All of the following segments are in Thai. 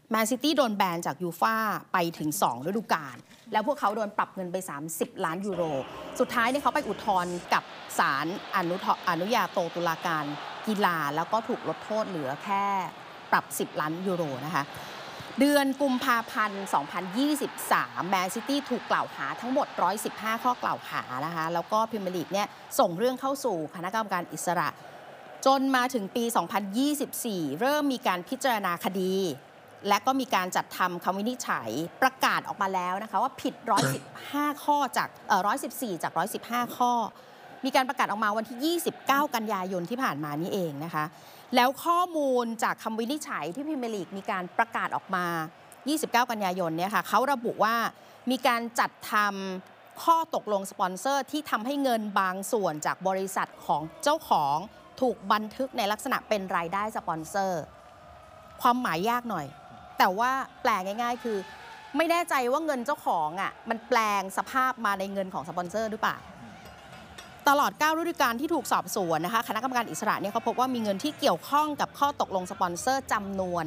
แมนซิตี้โดนแบนจากยูฟ่าไปถึง2ฤดูกาลแล้วพวกเขาโดนปรับเงินไป30 ล้านยูโรสุดท้ายเนี่ยเขาไปอุทธรณ์กับศาลอนุญาโตตุลาการกีฬาแล้วก็ถูกลดโทษเหลือแค่ปรับ10 ล้านยูโรนะคะเดือนกุมภาพันธ์ 2023 แมนซิตี้ถูกกล่าวหาทั้งหมด115ข้อกล่าวหานะคะแล้วก็พรีเมียร์ลีกเนี่ยส่งเรื่องเข้าสู่คณะกรรมการอิสระจนมาถึงปี 2024 เริ่มมีการพิจารณาคดีและก็มีการจัดทำคำวินิจฉัยประกาศออกมาแล้วนะคะว่าผิด115ข้อจาก114จาก115ข้อมีการประกาศออกมาวันที่29กันยายนที่ผ่านมานี้เองนะคะแล้วข้อมูลจากคำวินิจฉัยที่พรีเมียร์ลีกมีการประกาศออกมา29กันยายนเนี่ยค่ะเขาระบุว่ามีการจัดทำข้อตกลงสปอนเซอร์ที่ทำให้เงินบางส่วนจากบริษัทของเจ้าของถูกบันทึกในลักษณะเป็นรายได้สปอนเซอร์ความหมายยากหน่อยแต่ว่าแปลง่ายๆคือไม่แน่ใจว่าเงินเจ้าของอ่ะมันแปลงสภาพมาในเงินของสปอนเซอร์หรือเปล่าตลอด9ฤดูกาลที่ถูกสอบสวนนะคะคณะกรรมการอิสระเนี่ยเขาพบว่ามีเงินที่เกี่ยวข้องกับข้อตกลงสปอนเซอร์จำนวน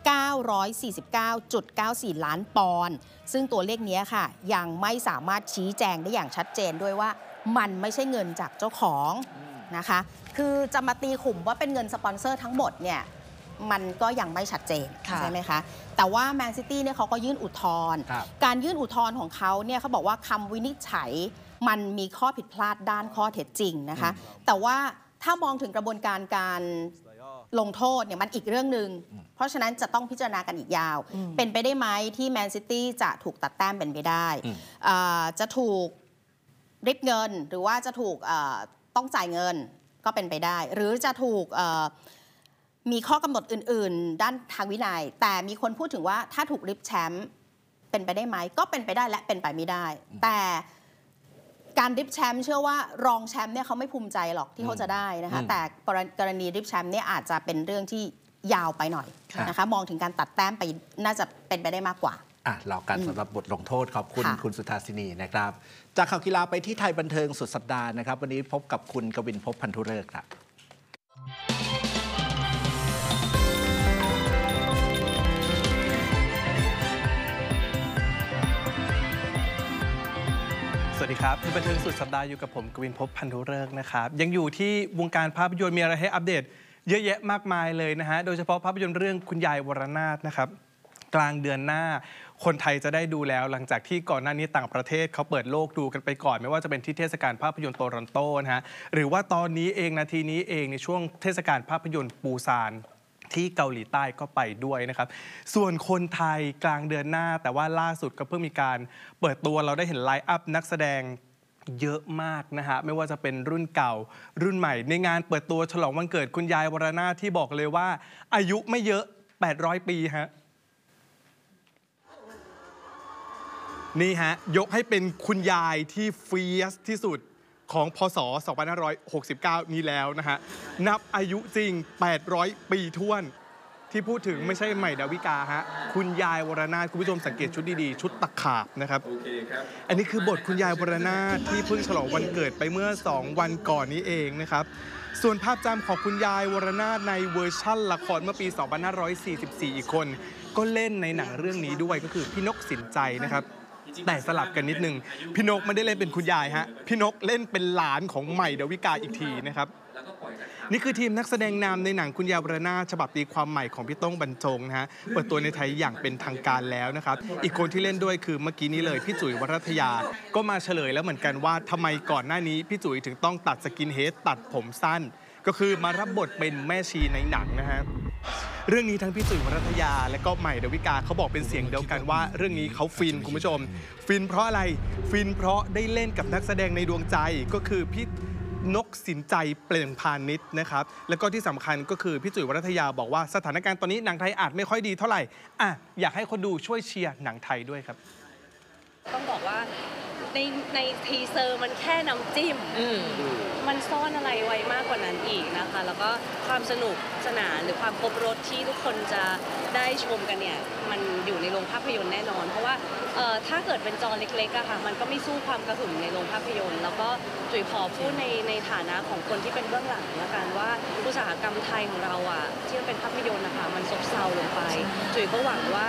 949.94 ล้านปอนด์ซึ่งตัวเลขนี้ค่ะยังไม่สามารถชี้แจงได้อย่างชัดเจนด้วยว่ามันไม่ใช่เงินจากเจ้าของนะคะคือจะมาตีขุมว่าเป็นเงินสปอนเซอร์ทั้งหมดเนี่ยมันก็ยังไม่ชัดเจนใช่ไหมคะแต่ว่าแมนซิตี้เนี่ยเขาก็ยื่นอุทธรณ์การยื่นอุทธรณ์ของเขาเนี่ยเขาบอกว่าคำวินิจฉัยมันมีข้อผิดพลาดด้านข้อเท็จจริงนะคะแต่ว่าถ้ามองถึงกระบวนการลงโทษเนี่ยมันอีกเรื่องหนึ่งเพราะฉะนั้นจะต้องพิจารณากันอีกยาวเป็นไปได้ไหมที่แมนซิตี้จะถูกตัดแต้มเป็นไปได้จะถูกริบเงินหรือว่าจะถูกต้องจ่ายเงินก็เป็นไปได้หรือจะถูกมีข้อกำหนดอื่นๆด้านทางวินัยแต่มีคนพูดถึงว่าถ้าถูกริบแชมป์เป็นไปได้ไหมก็เป็นไปได้และเป็นไปไม่ได้แต่การริบแชมป์เชื่อว่ารองแชมป์เนี่ยเขาไม่ภูมิใจหรอกที่เขาจะได้นะคะแต่กรณีริบแชมป์เนี่ยอาจจะเป็นเรื่องที่ยาวไปหน่อยนะคะมองถึงการตัดแต้มไปน่าจะเป็นไปได้มากกว่ารอกันสำหรับบทลงโทษขอบคุณคุณสุธาสินีนะครับจากข่าวกีฬาไปที่ไทยบันเทิงสุดสัปดาห์นะครับวันนี้พบกับคุณกวินภพพันธุฤกษ์ครับสวัสดีครับที่บันเทิงสุดสัปดาห์อยู่กับผมกวินภพพันธุฤกษ์นะครับยังอยู่ที่วงการภาพยนตร์มีอะไรให้อัปเดตเยอะแยะมากมายเลยนะฮะโดยเฉพาะภาพยนตร์เรื่องคุณยายวรนาถนะครับกลางเดือนหน้าคนไทยจะได้ดูแล้วหลังจากที่ก่อนหน้านี้ต่างประเทศเขาเปิดโลกดูกันไปก่อนไม่ว่าจะเป็นที่เทศกาลภาพยนตร์โตรอนโตนะฮะหรือว่าตอนนี้เองนาทีนี้เองในช่วงเทศกาลภาพยนตร์ปูซานที่เกาหลีใต้ก็ไปด้วยนะครับส่วนคนไทยกลางเดือนหน้าแต่ว่าล่าสุดก็เพิ่งมีการเปิดตัวเราได้เห็นไลน์อัพนักแสดงเยอะมากนะฮะไม่ว่าจะเป็นรุ่นเก่ารุ่นใหม่ในงานเปิดตัวฉลองวันเกิดคุณยายวรนาถที่บอกเลยว่าอายุไม่เยอะ800ปีฮะนี่ฮะยกให้เป็นคุณยายที่เฟียสที่สุดของพศ 2569 นี้แล้วนะฮะนับอายุจริง800 ปีท้วนที่พูดถึงไม่ใช่ใหม่ดาวิกาฮะคุณยายวรนาถคุณผู้ชมสังเกตชุดดีๆชุดตะขาบนะครับอันนี้คือบทคุณยายวรนาถที่เพิ่งฉลองวันเกิดไปเมื่อ2วันก่อนนี้เองนะครับส่วนภาพจำของคุณยายวรนาถในเวอร์ชั่นละครเมื่อปี 2544 อีกคนก็เล่นในหนังเรื่องนี้ด้วยก็คือพี่นกสินใจนะครับแต่สลับกันนิดนึงพี่นกไม่ได้เล่นเป็นคุณยายฮะพี่นกเล่นเป็นหลานของใหม่ดาวิกาอีกทีนะครับนี่คือทีมนักแสดงนำในหนังคุณยายวรนาถฉบับตีความใหม่ของพี่โต้งบรรจงนะฮะเปิดตัวในไทยอย่างเป็นทางการแล้วนะครับอีกคนที่เล่นด้วยคือเมื่อกี้นี้เลยพี่จุ๋ยวรัตยาก็มาเฉลยแล้วเหมือนกันว่าทำไมก่อนหน้านี้พี่จุ๋ยถึงต้องตัดสกินเฮดตัดผมสั้นก็คือมารับบทเป็นแม่ชีในหนังนะฮะเรื่องนี้ทั้งพี่จุ๋ยวรัตยาและก็ใหม่ดาวิกาเขาบอกเป็นเสียงเดียวกันว่าเรื่องนี้เขาฟินคุณผู้ชมฟินเพราะอะไรฟินเพราะได้เล่นกับนักแสดงในดวงใจก็คือพี่นกสินใจเปล่งพาณิชย์นะครับแล้วก็ที่สำคัญก็คือพี่จุ๋ยวรัตยาบอกว่าสถานการณ์ตอนนี้หนังไทยอาจไม่ค่อยดีเท่าไหร่อยากให้คนดูช่วยเชียร์หนังไทยด้วยครับต้องบอกว่าในทีเซอร์มันแค่น้ำจิ้มมันซ่อนอะไรไว้มากกว่านั้นอีกนะคะแล้วก็ความสนุกสนานหรือความครบรสที่ทุกคนจะได้ชมกันเนี่ยมันอยู่ในโรงภาพยนตร์แน่นอนเพราะว่าถ้าเกิดเป็นจอเล็กๆอะค่ะมันก็ไม่สู้ความกระหึ่มในโรงภาพยนตร์แล้วก็จุ๋ยขอพูดในฐานะของคนที่เป็นเบื้องหลังละกันว่าอุตสาหกรรมไทยของเราอะที่มันเป็นภาพยนตร์นะคะมันซบเซาลงไปจุ๋ยก็หวังว่า